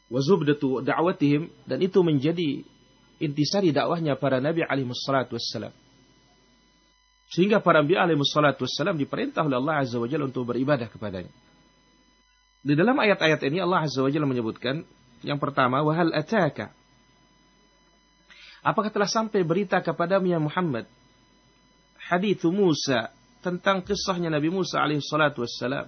wa zubdatu da'watihim, dan itu menjadi intisari dakwahnya para nabi alaihi wassalatu wassalam. Sehingga para nabi alaihi wassalatu wassalam diperintah oleh Allah azza wa jalla untuk beribadah kepadanya. Di dalam ayat-ayat ini Allah azza wa jalla menyebutkan yang pertama, wa hal ataka, apakah telah sampai berita kepadamu ya Muhammad, hadithu Musa, tentang kisahnya Nabi Musa alaihi salatu wassalam.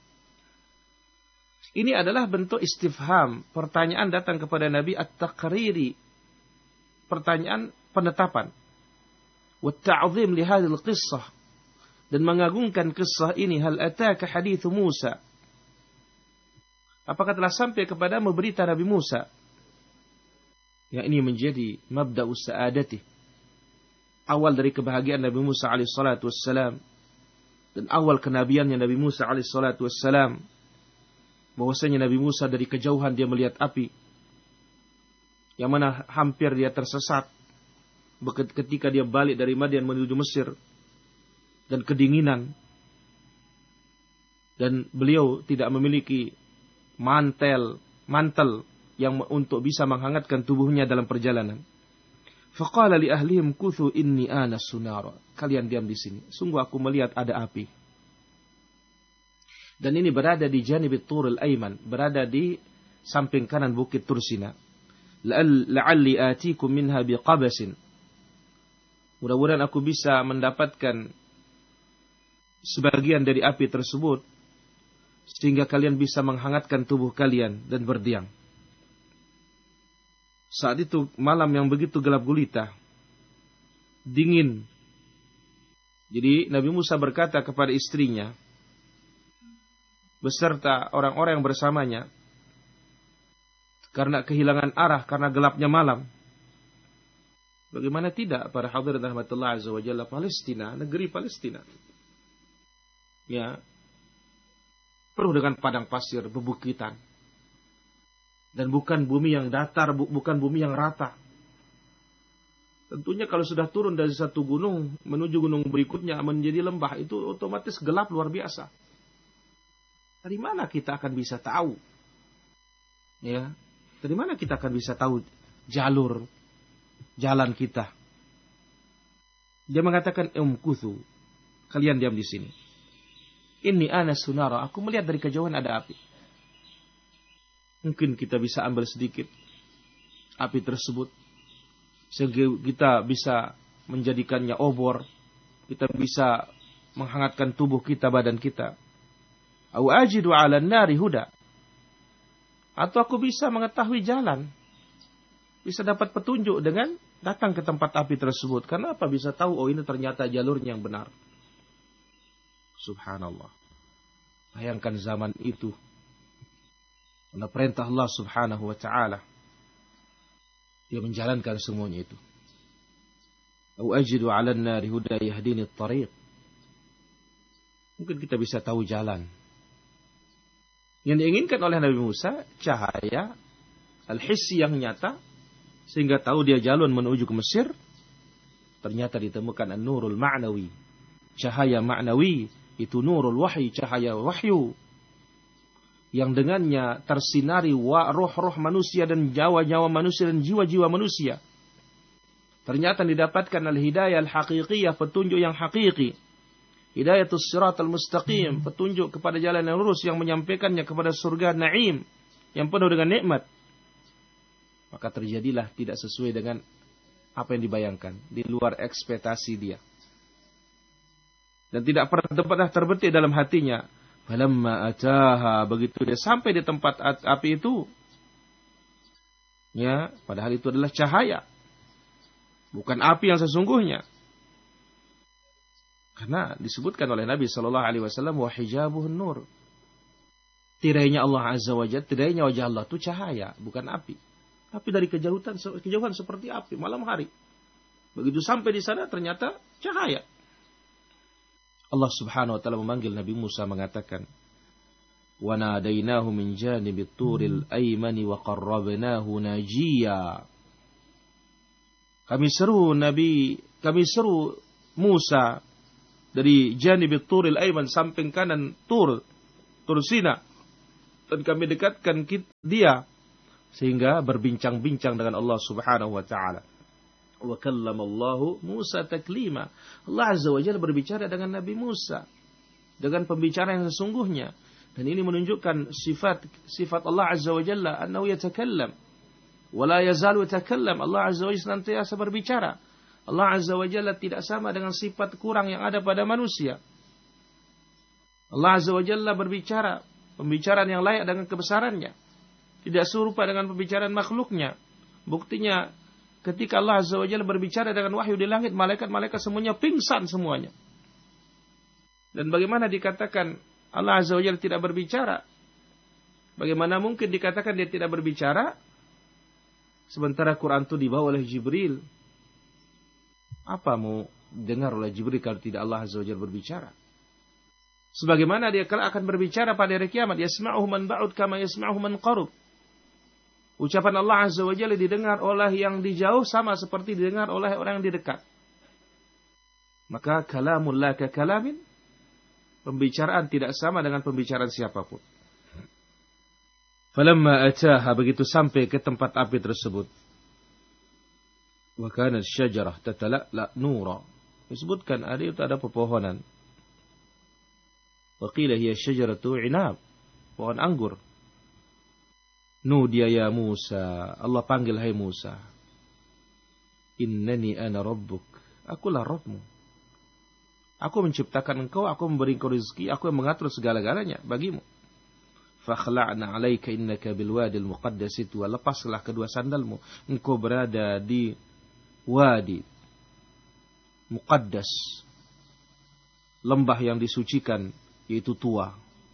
Ini adalah bentuk istifham, pertanyaan datang kepada Nabi at-taqriri, pertanyaan penetapan. Wa ta'zim li hadhil qissah, dan mengagungkan kisah ini. Hal ataka hadithu Musa, apakah telah sampai kepadamu berita Nabi Musa? Yang ini menjadi mabda'u sa'adati, awal dari kebahagiaan Nabi Musa alaihi salatu wassalam, dan awal kenabiannya Nabi Musa alaihi salatu wassalam, bahwasanya Nabi Musa dari kejauhan dia melihat api, yang mana hampir dia tersesat ketika dia balik dari Madian menuju Mesir, dan kedinginan, dan beliau tidak memiliki mantel yang untuk bisa menghangatkan tubuhnya dalam perjalanan. Faqala li ahlihim kuthu inni anasu nara, kalian diam di sini, sungguh aku melihat ada api. Dan ini berada di janibit Turul Aiman, berada di samping kanan bukit Tursina. La'alli atikum minha biqabasin, mudah-mudahan aku bisa mendapatkan sebagian dari api tersebut sehingga kalian bisa menghangatkan tubuh kalian dan berdiam. Saat itu malam yang begitu gelap gulita, dingin. Jadi Nabi Musa berkata kepada istrinya beserta orang-orang yang bersamanya, karena kehilangan arah, karena gelapnya malam. Bagaimana tidak para hadirin rahmatullah azza wa jalla, Palestina, negeri Palestina, ya, penuh dengan padang pasir, bebukitan. Dan bukan bumi yang datar, bukan bumi yang rata. Tentunya kalau sudah turun dari satu gunung menuju gunung berikutnya menjadi lembah, itu otomatis gelap luar biasa. Dari mana kita akan bisa tahu? Ya, dari mana kita akan bisa tahu jalan kita? Dia mengatakan, umkuthu, kalian diam di sini. Inni ana sunara, aku melihat dari kejauhan ada api. Mungkin kita bisa ambil sedikit api tersebut, sehingga kita bisa menjadikannya obor, kita bisa menghangatkan tubuh kita, badan kita. Au ajidu 'alan nari huda, atau aku bisa mengetahui jalan, bisa dapat petunjuk dengan datang ke tempat api tersebut. Karena apa? Bisa tahu, oh ini ternyata jalurnya yang benar. Subhanallah. Bayangkan zaman itu, karena perintah Allah subhanahu wa ta'ala, dia menjalankan semuanya itu. Au ajidu 'alan nari huda yahdini at-tariq. Mungkin kita bisa tahu jalan. Yang diinginkan oleh Nabi Musa, cahaya al-hissi yang nyata, sehingga tahu dia jalan menuju ke Mesir. Ternyata ditemukan an-nurul ma'nawi, cahaya ma'nawi, itu nurul wahyi, cahaya wahyu, yang dengannya tersinari roh-roh manusia dan nyawa-nyawa manusia dan jiwa-jiwa manusia. Ternyata didapatkan al-hidayah al-haqiqiyah, petunjuk yang hakiki. Hidayatus siratal mustaqim, petunjuk kepada jalan yang lurus yang menyampaikannya kepada surga na'im yang penuh dengan nikmat. Maka terjadilah tidak sesuai dengan apa yang dibayangkan, di luar ekspektasi dia. Dan tidak pernah terbetik dalam hatinya. Falamma ataha, begitu dia sampai di tempat api itu, ya, padahal itu adalah cahaya, bukan api yang sesungguhnya. Karena disebutkan oleh Nabi sallallahu alaihi wasallam, wa hijabuhun nur. Tirainya Allah azza wa jalla, tirainya wajah Allah itu cahaya, bukan api. Api dari kejauhan seperti api malam hari. Begitu sampai di sana ternyata cahaya. Allah subhanahu wa ta'ala memanggil Nabi Musa, mengatakan, wa nadainahu min janibit turil aymani wa qarrabnahu najiya. Kami seru Musa dari janibit turil ayman, samping kanan Tur Sina, dan kami dekatkan dia sehingga berbincang-bincang dengan Allah Subhanahu wa taala. Wa kallamallahu Musa taklima. Allah Azza wa Jalla berbicara dengan Nabi Musa dengan pembicaraan yang sesungguhnya. Dan ini menunjukkan sifat Allah Azza wa Jalla annahu yatakallam wa la yazalu yatakallam. Allah Azza wa Jalla senantiasa berbicara. Allah Azza wa Jalla tidak sama dengan sifat kurang yang ada pada manusia. Allah Azza wa Jalla berbicara pembicaraan yang layak dengan kebesarannya. Tidak serupa dengan pembicaraan makhluknya. Buktinya ketika Allah Azza wa Jalla berbicara dengan wahyu di langit, malaikat-malaikat semuanya pingsan semuanya. Dan bagaimana dikatakan Allah Azza wa Jalla tidak berbicara? Bagaimana mungkin dikatakan dia tidak berbicara? Sementara Quran itu dibawa oleh Jibril. Apa mau dengar oleh Jibril kalau tidak Allah Azza wa Jalla berbicara? Sebagaimana dia kelak akan berbicara pada hari kiamat, yasma'uhu man ba'ud kama yasma'uhu man qarub. Ucapan Allah Azza wa Jalla didengar oleh yang di jauh sama seperti didengar oleh orang yang di dekat. Maka kalamullah ka kalamin, pembicaraan tidak sama dengan pembicaraan siapapun. Falamma ataha, begitu sampai ke tempat api tersebut. Wa kanat syajarah tatala'la nura. Disebutkan ada pepohonan. Wa qila hiya syajaratu inab, pohon anggur. Nudiya ya Musa, Allah panggil hai Musa. Innani ana rabbuk, akulah Rabbmu. Aku menciptakan engkau, aku memberi engkau rezeki, aku yang mengatur segala-galanya bagimu. Fakhla'na 'alaika innaka bil wadil muqaddas, wa lepaslah kedua sandalmu, engkau berada di wadi muqaddas, lembah yang disucikan, yaitu Tua.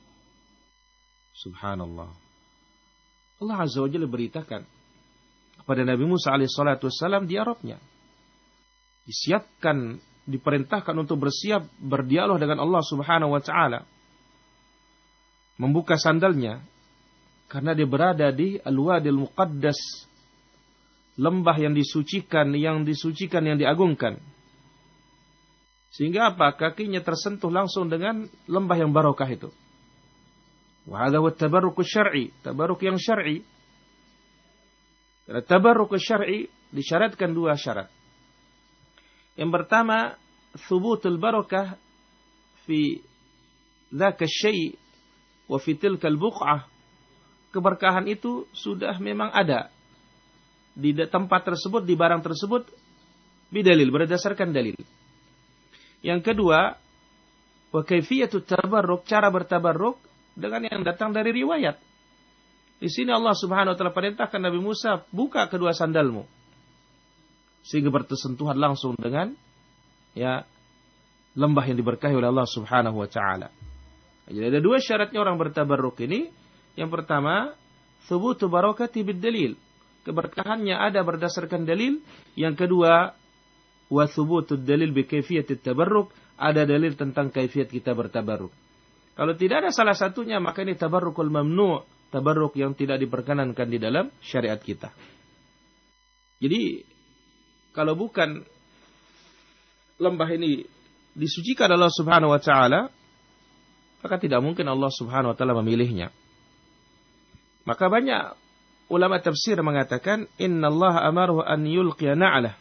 Subhanallah. Allah Azza wa Jalla beritakan kepada Nabi Musa alaihissalatu wassalam dia Rabbnya. Disiapkan, diperintahkan untuk bersiap berdialog dengan Allah Subhanahu wa taala. Membuka sandalnya karena dia berada di Al-Wadil Muqaddas, lembah yang disucikan, yang diagungkan. Sehingga apa? Kakinya tersentuh langsung dengan lembah yang barokah itu. Wa hadha huwa at-tabarruk asy-syar'i, tabarruk yang syar'i. Karena tabarruk syar'i disyaratkan dua syarat. Yang pertama, thubutul barakah fi dzaka syai' wa fi tilka al-buq'ah. Keberkahan itu sudah memang ada di tempat tersebut, di barang tersebut, bidalil, berdasarkan dalil. Yang kedua, wa kaifiyatut tabarruk, cara bertabarruk dengan yang datang dari riwayat. Di sini Allah Subhanahu wa taala perintahkan Nabi Musa, buka kedua sandalmu. Sehingga bersentuhan langsung dengan lembah yang diberkahi oleh Allah Subhanahu wa taala. Jadi ada dua syaratnya orang bertabarruk ini. Yang pertama, thubutu barakati bid dalil. Keberkahannya ada berdasarkan dalil. Yang kedua, wa thubutud dalil bi kaifiyatit tabarruk, ada dalil tentang kaifiat kita bertabarruk. Kalau tidak ada salah satunya, maka ini tabarrukul mamnu', tabarruk yang tidak diperkenankan di dalam syariat kita. Jadi, kalau bukan lembah ini disucikan Allah Subhanahu wa taala, maka tidak mungkin Allah Subhanahu wa taala memilihnya. Maka banyak ulama tafsir mengatakan, innallaha amaruhu an yulqiya na'lah.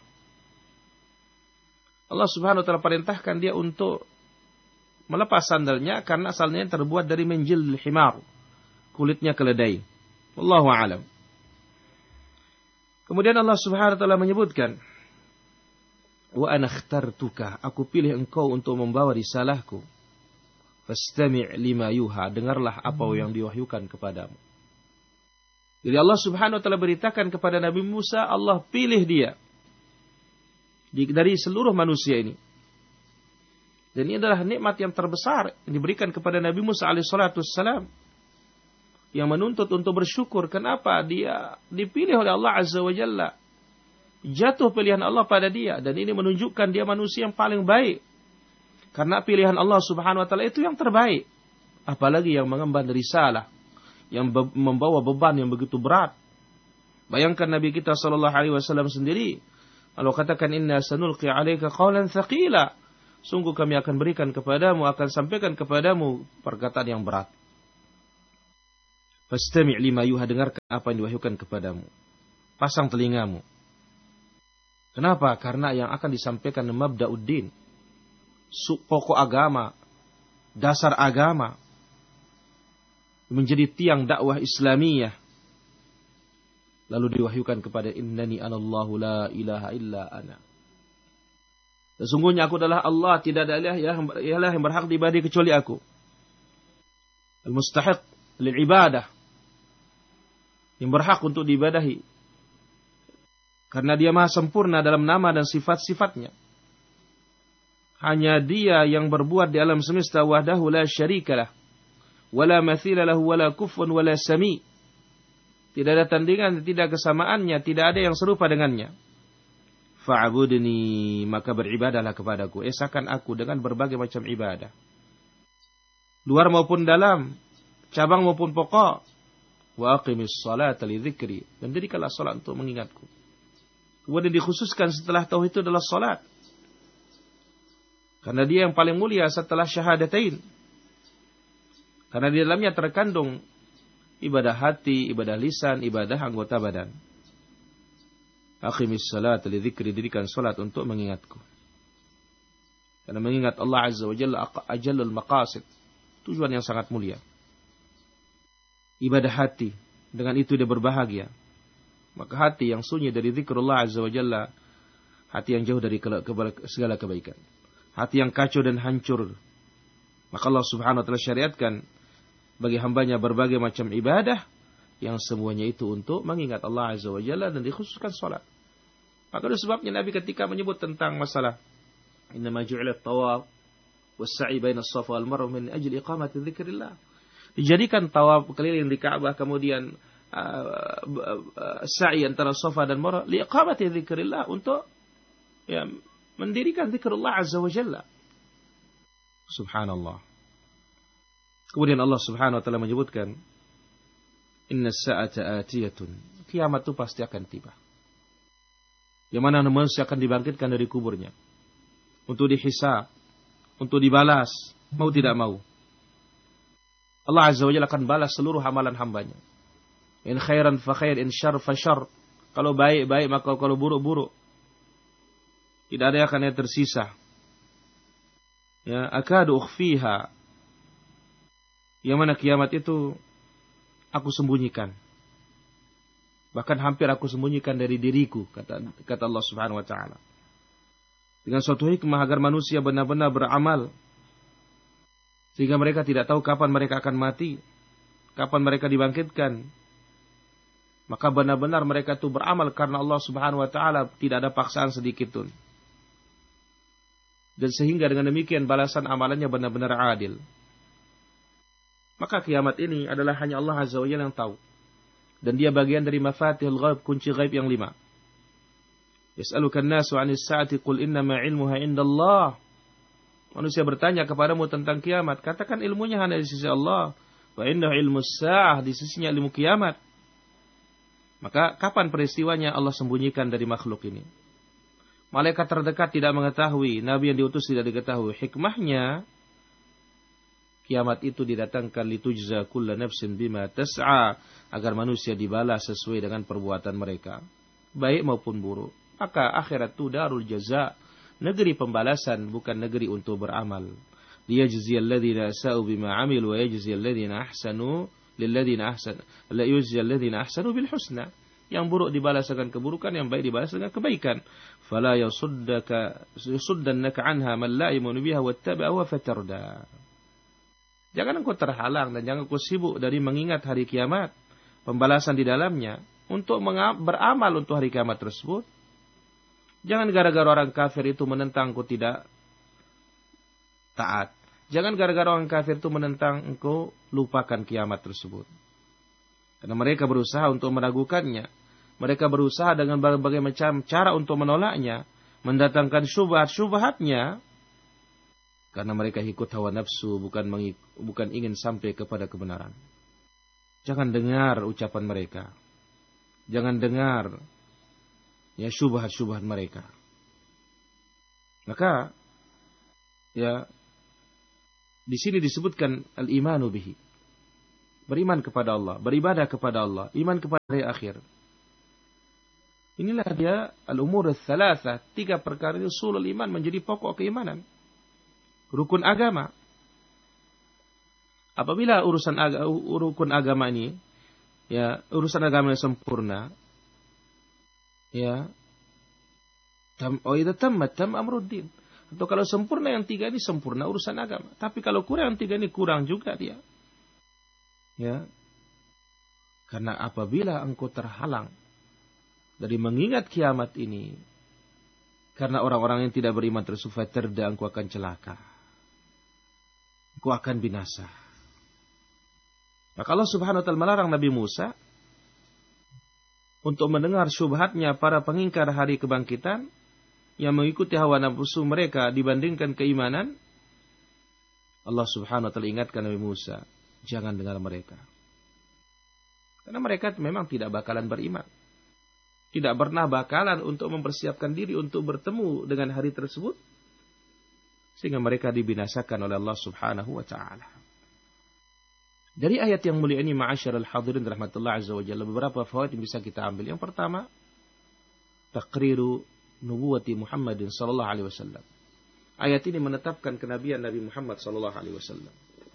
Allah Subhanahu wa taala perintahkan dia untuk melepas sandalnya karena sandalnya terbuat dari minjil himar, kulitnya keledai. Wallahu a'lam. Kemudian Allah Subhanahu wa taala menyebutkan, wa ana ikhtartuka, aku pilih engkau untuk membawa risalahku. Fastami' lima yuha, dengarlah apa yang diwahyukan kepadamu. Jadi Allah Subhanahu wa taala beritakan kepada Nabi Musa, Allah pilih dia dari seluruh manusia ini. Dan ini adalah nikmat yang terbesar yang diberikan kepada Nabi Musa alaihissalatu wassalam, yang menuntut untuk bersyukur. Kenapa? Dia dipilih oleh Allah Azza wa Jalla. Jatuh pilihan Allah pada dia. Dan ini menunjukkan dia manusia yang paling baik. Karena pilihan Allah Subhanahu wa taala itu yang terbaik. Apalagi yang mengemban risalah, yang membawa beban yang begitu berat. Bayangkan Nabi kita sallallahu alaihi wasallam sendiri, Allah katakan, inna sanulqi 'alaika qawlan tsaqila. Sungguh kami akan berikan kepadamu, akan sampaikan kepadamu perkataan yang berat. Fastami' lima yuha, dengarkan apa yang diwahyukan kepadamu. Pasang telingamu. Kenapa? Karena yang akan disampaikan mabda'uddin, pokok agama, dasar agama, menjadi tiang dakwah Islamiyah. Lalu diwahyukan kepada innani anallahu la ilaha illa ana. Sesungguhnya aku adalah Allah, tidak ada ilah yang berhak diibadahi kecuali aku. Al-mustahiq lil ibadah, yang berhak untuk diibadahi. Karena dia maha sempurna dalam nama dan sifat-sifatnya. Hanya dia yang berbuat di alam semesta wahdahu la syarikalah. Wala mathila lahu wala kufun wala sami. Tidak ada tandingan, tidak kesamaannya, tidak ada yang serupa dengannya. Fa'budni, maka beribadahlah kepadaku. Esakan aku dengan berbagai macam ibadah. Luar maupun dalam, cabang maupun pokok. Wa aqimis salata li dzikri, dan dirikanlah salat untuk mengingatku. Kemudian dikhususkan setelah tauhid itu adalah salat. Karena dia yang paling mulia setelah syahadatain. Karena di dalamnya terkandung ibadah hati, ibadah lisan, ibadah anggota badan. Aqimis salata li dzikri, dirikan salat untuk mengingatku. Karena mengingat Allah Azza wa Jalla ajallul maqasid, tujuan yang sangat mulia. Ibadah hati, dengan itu dia berbahagia. Maka hati yang sunyi dari zikrullah Azza wa Jalla, hati yang jauh dari segala kebaikan. Hati yang kacau dan hancur, maka Allah Subhanahu wa ta'ala syariatkan bagi hambanya berbagai macam ibadah, yang semuanya itu untuk mengingat Allah Azza wa Jalla dan dikhususkan salat. Maka itu sebabnya Nabi ketika menyebut tentang masalah innama ju'ila at-tawaf was-sa'i baina as-safa wal marwa min ajli iqamati dzikrillah. Dijadikan tawaf keliling di Ka'bah, kemudian sa'i antara Safa dan Marwa li iqamati dzikrillah, untuk ya mendirikan zikrullah Azza wa Jalla. Subhanallah. Kemudian Allah Subhanahu wa ta'ala menyebutkan inna as-sa'ata atiyatun, kiamat itu pasti akan tiba. Yang mana manusia akan dibangkitkan dari kuburnya untuk dihisab, untuk dibalas, mau tidak mau. Allah Azza wa Jalla akan balas seluruh amalan hambanya. In khairan fa khair, in syarr fa syarr. Kalau baik, baik, maka kalau buruk, buruk. Tidak ada yang akan tersisa. Ya, akadu ukhfiha. Yang mana kiamat itu aku sembunyikan. Bahkan hampir aku sembunyikan dari diriku, kata Allah Subhanahu wa ta'ala. Dengan suatu hikmah agar manusia benar-benar beramal. Sehingga mereka tidak tahu kapan mereka akan mati, kapan mereka dibangkitkan. Maka benar-benar mereka itu beramal karena Allah Subhanahu wa ta'ala, tidak ada paksaan sedikit pun. Dan sehingga dengan demikian balasan amalannya benar-benar adil. Maka kiamat ini adalah hanya Allah Azza wa Jalla yang tahu. Dan dia bagian dari mafatihul ghaib, kunci ghaib yang 5. Yas'alukan nasu 'anis sa'ati qul innama 'ilmuha 'indallah. Manusia bertanya kepadamu tentang kiamat, katakan ilmunya hanya di sisi Allah. Wa innahu 'ilmus sa'ah, di sisinya ilmu kiamat. Maka kapan peristiwanya Allah sembunyikan dari makhluk ini? Malaikat terdekat tidak mengetahui, nabi yang diutus tidak diketahui. Hikmahnya kiamat itu didatangkan litujza kulla nafsin bima tas'a, agar manusia dibalas sesuai dengan perbuatan mereka, baik maupun buruk. Maka akhirat itu darul jaza, negeri pembalasan, bukan negeri untuk beramal. Liyajziyal ladzina sa'u bima 'amilu wa yajziyal ladzina ahsanu lilladzina ahsanu la yujziyal ladzina ahsanu bil husna. Yang buruk dibalas dengan keburukan, yang baik dibalas dengan kebaikan. Fala yasuddannaka 'anha man la yu'minu biha wattaba'a wa fatarda. Jangan engkau terhalang dan jangan engkau sibuk dari mengingat hari kiamat, pembalasan di dalamnya, untuk beramal untuk hari kiamat tersebut. Jangan gara-gara orang kafir itu menentang engkau tidak taat. Jangan gara-gara orang kafir itu menentang engkau lupakan kiamat tersebut. Karena mereka berusaha untuk meragukannya. Mereka berusaha dengan berbagai macam cara untuk menolaknya, mendatangkan syubhat-syubhatnya. Karena mereka ikut hawa nafsu, bukan ingin sampai kepada kebenaran. Jangan dengar ucapan mereka. Jangan dengar ya syubhat-syubhat mereka. Maka ya di sini disebutkan al-imanu bihi. beriman kepada Allah, beribadah kepada Allah, iman kepada hari akhir. Inilah dia al-umur ats-tsalatsah, 3 perkara usulul iman, menjadi pokok keimanan. Rukun agama. Apabila rukun agama ini, ya, urusan agama yang sempurna, ya, idza tammat amruddin. Atau kalau sempurna yang 3 ini, sempurna urusan agama. Tapi kalau kurang yang 3 ini, kurang juga dia. Ya. Karena apabila engkau terhalang dari mengingat kiamat ini, karena orang-orang yang tidak beriman tersebut terda, engkau akan celaka. Engkau akan binasa. Maka Allah Subhanahu wa ta'ala melarang Nabi Musa untuk mendengar syubhatnya para pengingkar hari kebangkitan yang mengikuti hawa nafsu mereka dibandingkan keimanan. Allah Subhanahu wa ta'ala ingatkan Nabi Musa, jangan dengar mereka. Karena mereka memang tidak bakalan beriman. Tidak pernah bakalan untuk mempersiapkan diri untuk bertemu dengan hari tersebut. Sehingga mereka dibinasakan oleh Allah Subhanahu wa ta'ala. Dari ayat yang mulia ini, ma'asyiral hadirin rahmatullah azza wa jalla, beberapa fawaid yang bisa kita ambil. Yang pertama, taqriru nubuwati Muhammadin sallallahu alaihi wasallam. Ayat ini menetapkan kenabian Nabi Muhammad sallallahu alaihi wasallam.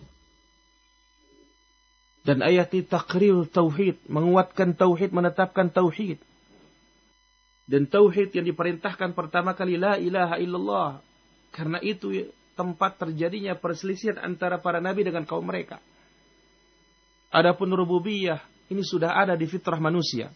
Dan ayat ini taqrir tauhid, menguatkan tauhid, menetapkan tauhid. Dan tauhid yang diperintahkan pertama kali, la ilaha illallah. Karena itu tempat terjadinya perselisihan antara para nabi dengan kaum mereka. Adapun rububiyah, ini sudah ada di fitrah manusia.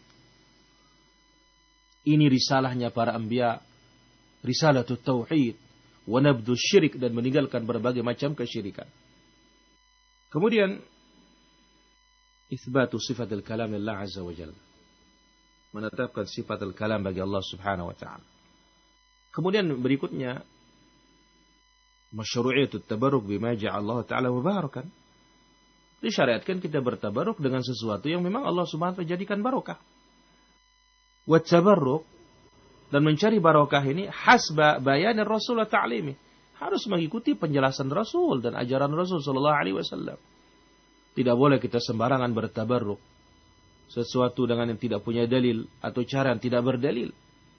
Ini risalahnya para anbiya, risalatut tauhid, wa nabdhu syirik, dan meninggalkan berbagai macam kesyirikan. Kemudian, itsbatu sifatul kalam lillah azza wa jalla. Menetapkan sifat al-kalam bagi Allah Subhanahu wa ta'ala. Kemudian berikutnya, masyru'iyatut tabarruk bima ja'allahu ta'ala mubarakan. Disyariatkan kita bertabarruk dengan sesuatu yang memang Allah Subhanahu wa ta'ala jadikan barokah. Wa tabarruk, dan mencari barokah ini hasba bayanir Rasul wa ta'limi, harus mengikuti penjelasan Rasul dan ajaran Rasul sallallahu alaihi wasallam. Tidak boleh kita sembarangan bertabarruk sesuatu dengan yang tidak punya dalil atau cara yang tidak berdalil.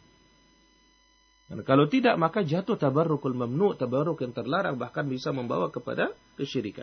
Dan kalau tidak, maka jatuh tabarrukul mamnu', tabarruk yang terlarang, bahkan bisa membawa kepada kesyirikan.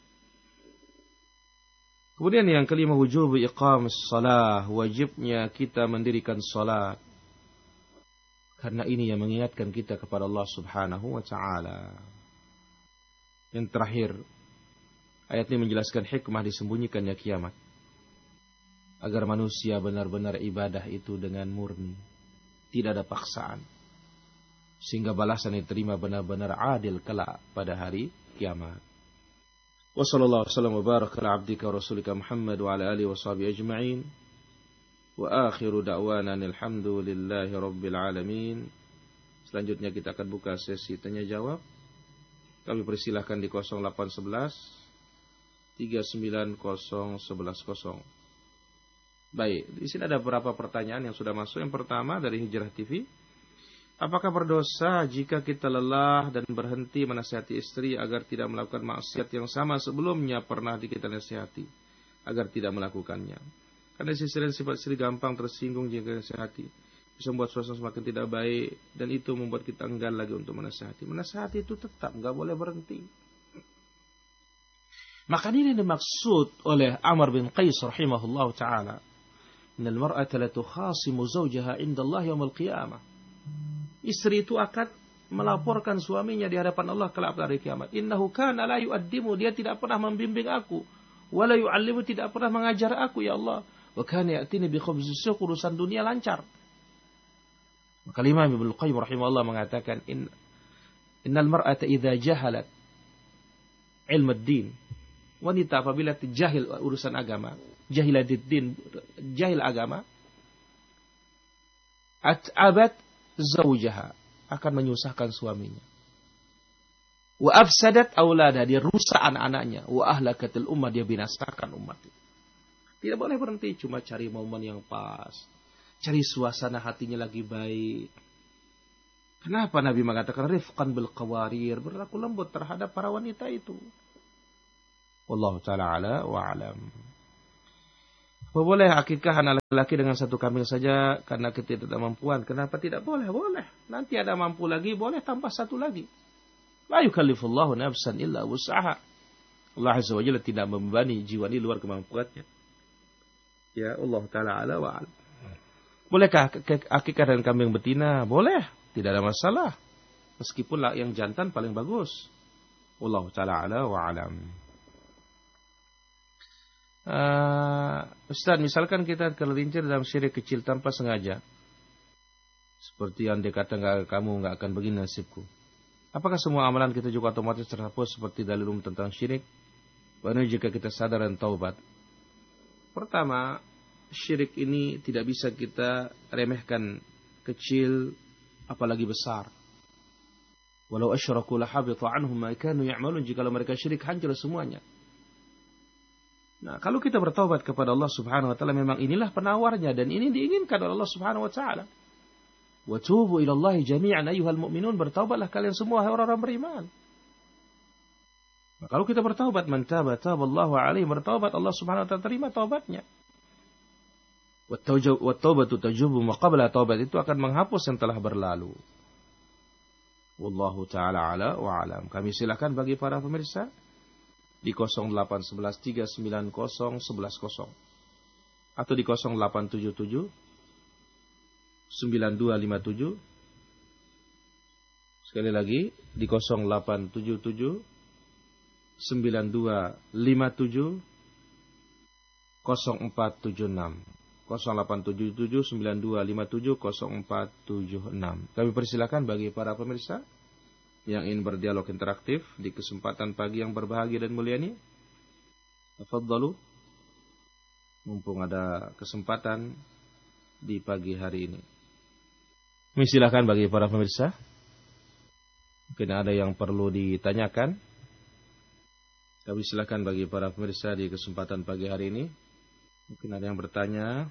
Kemudian yang kelima, wujub iqamus shalah, wajibnya kita mendirikan salat. Karena ini yang mengingatkan kita kepada Allah Subhanahu wa ta'ala. Yang terakhir, ayat ini menjelaskan hikmah disembunyikannya kiamat. Agar manusia benar-benar ibadah itu dengan murni. Tidak ada paksaan. Sehingga balasan yang diterima benar-benar adil kelak pada hari kiamat. Wa sallallahu wasallam wa baraka ala abdika wa rasulika Muhammad wa ala alihi wa sahbihi ajma'in. Wa akhiru da'wana alhamdulillahi rabbil alamin. Selanjutnya kita akan buka sesi tanya jawab. Kami persilahkan di 0811 390110. Baik, di sini ada beberapa pertanyaan yang sudah masuk. Yang pertama dari Hijrah TV. Apakah berdosa jika kita lelah dan berhenti menasihati istri agar tidak melakukan maksiat yang sama sebelumnya pernah kita nasihati agar tidak melakukannya? Karena sisi lain sifat istri gampang tersinggung jika nasihati, bisa membuat suasana semakin tidak baik, dan itu membuat kita enggan lagi untuk menasihati. Menasihati itu tetap nggak boleh berhenti. Maka ini dimaksud oleh Amr bin Qais rahimahullah ta'ala. Innal mar'ata la tukhasimu zawjaha 'inda Allah yaumil qiyamah. Istri itu akan melaporkan suaminya di hadapan Allah kelak pada hari kiamat. Innahu kana la yu'addimu, dia tidak pernah membimbing aku, wa la yu'allimu, tidak pernah mengajar aku ya Allah. Wa kana ya'tini bi khubzis suq, urusan dunia lancar. Maka Imam Ibnu Qayyim rahimahullah mengatakan innal mar'ata idza jahalat ilmu ad-din, wanita apabila jahil urusan agama, jahiladdin, jahil agama, at'abat zaujaha, akan menyusahkan suaminya. Wa afsadat aulada, dia rusak anak-anaknya. Wa ahlakatil ummah, dia binasakan umat. Tidak boleh berhenti, cuma cari momen yang pas. Cari suasana hatinya lagi baik. Kenapa Nabi mengatakan rifqan bil qawarir, berlaku lembut terhadap para wanita itu. Wallahu ta'ala ala wa alam. Boleh akikah anak laki dengan satu kambing saja karena kita tidak mampuan? Kenapa tidak boleh? Boleh. Nanti ada mampu lagi, boleh tambah satu lagi. La yukallifullahu nafsan illa wus'aha. Allah Azza wa Jalla tidak membebani jiwa ini luar kemampuannya. Ya Allah ta'ala ala wa alam. Bolehkah akikah dengan kambing betina? Boleh. Tidak ada masalah. Meskipun yang jantan paling bagus. Allah ta'ala ala wa alam. Ustaz, misalkan kita tergelincir dalam syirik kecil tanpa sengaja. Seperti yang dia kata, kamu nggak akan begini nasibku. Apakah semua amalan kita juga otomatis terhapus seperti dalil umum tentang syirik? Bagaimana jika kita sadar dan taubat? Pertama, syirik ini tidak bisa kita remehkan, kecil apalagi besar. Walau asyraku lahabita anhum ma kanu ya'malun, jika mereka syirik hancur semuanya. Nah, kalau kita bertaubat kepada Allah Subhanahu wa taala, memang inilah penawarnya dan ini diinginkan oleh Allah Subhanahu wa taala. Wa tubu ila Allah jami'an ayyuhal mu'minun, bertaubatlah kalian semua orang-orang beriman. Nah, kalau kita bertaubat, man taba taballahu alaihi, bertaubat Allah Subhanahu wa taala terima taubatnya. Wa taubatu tajubu ma qabla, taubat itu akan menghapus yang telah berlalu. Wallahu ta'ala ala wa alam. Kami silakan bagi para pemirsa di 0811 390 110 atau di 0877 9257. Sekali lagi di 0877 9257 0476. 0877 9257 0476. Kami persilakan bagi para pemirsa yang ingin berdialog interaktif di kesempatan pagi yang berbahagia dan mulia ini. Tafadhalu, mumpung ada kesempatan di pagi hari ini. Kami silakan bagi para pemirsa. Mungkin ada yang perlu ditanyakan. Kami silakan bagi para pemirsa di kesempatan pagi hari ini. Mungkin ada yang bertanya.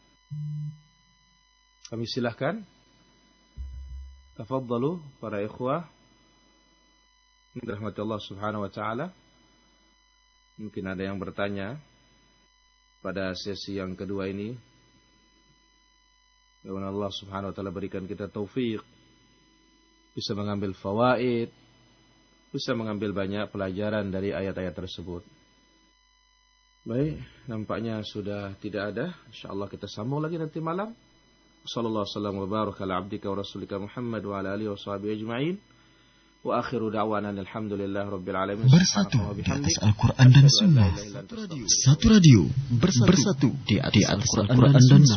Kami silakan. Tafadhalu para ikhwah. Rahmati Allah Subhanahu wa taala. Mungkin ada yang bertanya pada sesi yang kedua ini. Mudah-mudahan Allah Subhanahu wa taala berikan kita taufik, bisa mengambil fawaid, bisa mengambil banyak pelajaran dari ayat-ayat tersebut. Baik, nampaknya sudah tidak ada. Insyaallah kita sambung lagi nanti malam. Sallallahu alaihi wasallam wa baraka ala abdika wa rasulika Muhammad wa ala alihi wa sahbihi ajma'in. Wa akhiru da'wana alhamdulillahi rabbil alamin. Bersatu di atas Al-Quran dan Sunnah. Satu radio bersatu di atas Al-Quran dan Sunnah.